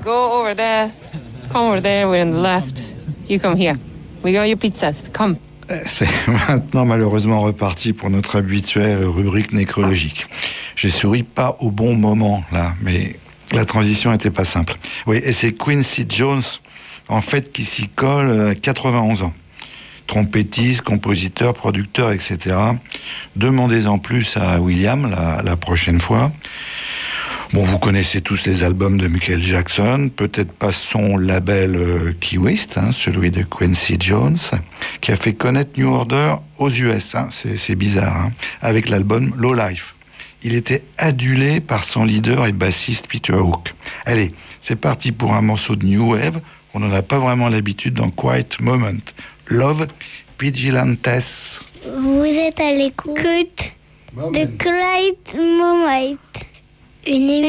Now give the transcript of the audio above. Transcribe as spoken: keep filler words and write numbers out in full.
Go over there. Come over there, we're on the left. You come here. We got your pizzas. Come. C'est maintenant malheureusement reparti pour notre habituelle rubrique nécrologique. J'ai souri pas au bon moment, là, mais la transition était pas simple. Oui, et c'est Quincy Jones, en fait, qui s'y colle à quatre-vingt-onze ans. Trompettiste, compositeur, producteur, et cetera. Demandez-en plus à William la, la prochaine fois. Bon, vous connaissez tous les albums de Michael Jackson, peut-être pas son label euh, Key West, hein, celui de Quincy Jones, qui a fait connaître New Order aux U S, hein, c'est, c'est bizarre, hein, avec l'album Low Life. Il était adulé par son leader et bassiste Peter Hook. Allez, c'est parti pour un morceau de New Wave, on n'en a pas vraiment l'habitude dans Quiet Moment. Love Vigilantes. Vous êtes à l'écoute de Quiet Moment. Une